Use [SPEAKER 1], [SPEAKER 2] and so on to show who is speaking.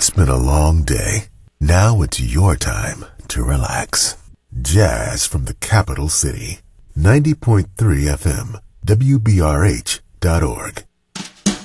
[SPEAKER 1] It's been a long day. Now it's your time to relax. Jazz from the capital city. 90.3 FM, WBRH.org.